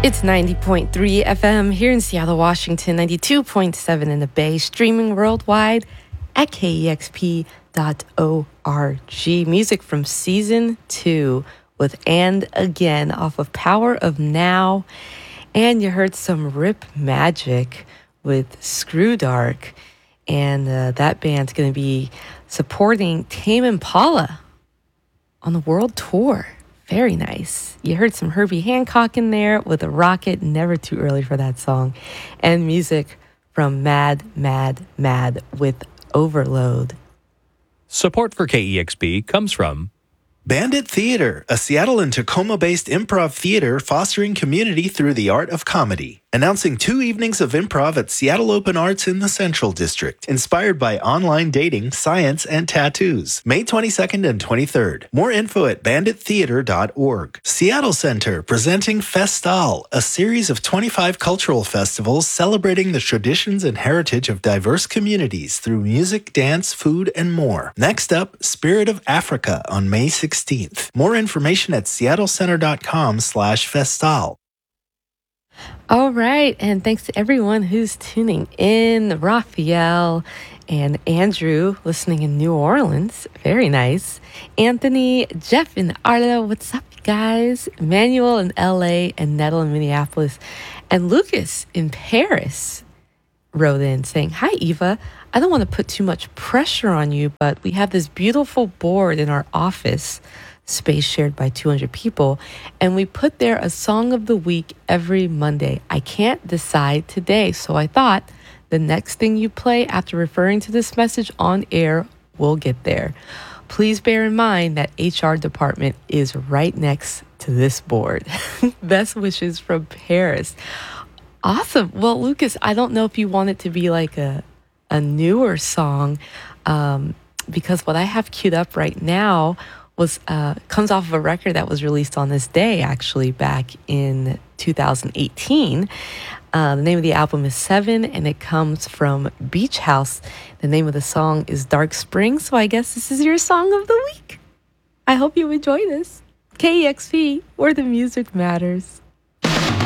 It's 90.3 FM here in Seattle, Washington, 92.7 in the Bay, streaming worldwide at kexp.org. Music from season 2 with And Again off of Power of Now. And you heard some Rip Magic with Screw Dark. And that band's going to be supporting Tame Impala on the world tour. Very nice. You heard some Herbie Hancock in there with a Rocket, never too early for that song. And music from Mad, Mad, Mad with Overload. Support for KEXP comes from Bandit Theater, a Seattle and Tacoma-based improv theater fostering community through the art of comedy. Announcing 2 evenings of improv at Seattle Open Arts in the Central District, inspired by online dating, science, and tattoos. May 22nd and 23rd. More info at bandittheater.org. Seattle Center presenting Festal, a series of 25 cultural festivals celebrating the traditions and heritage of diverse communities through music, dance, food, and more. Next up, Spirit of Africa on May 16th. More information at seattlecenter.com/festal. All right, and thanks to everyone who's tuning in. Raphael and Andrew listening in New Orleans. Very nice. Anthony, Jeff in Arlo, what's up, guys? Emmanuel in LA and Nettle in Minneapolis. And Lucas in Paris wrote in saying, "Hi, Eva. I don't want to put too much pressure on you, but we have this beautiful board in our office, space shared by 200 people, and we put there a song of the week every Monday. I can't decide today, so I thought the next thing you play after referring to this message on air will get there. Please bear in mind that HR department is right next to this board." Best wishes from Paris. Awesome. Well, Lucas, I don't know if you want it to be like a newer song, because what I have queued up right now was comes off of a record that was released on this day, actually, back in 2018. The name of the album is Seven, and it comes from Beach House. The name of the song is Dark Spring, so I guess this is your song of the week. I hope you enjoy this. KEXP, where the music matters.